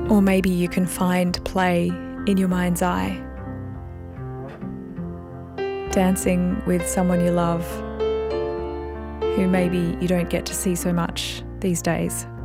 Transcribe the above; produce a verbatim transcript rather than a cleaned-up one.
Or maybe you can find play in your mind's eye, dancing with someone you love who maybe you don't get to see so much these days.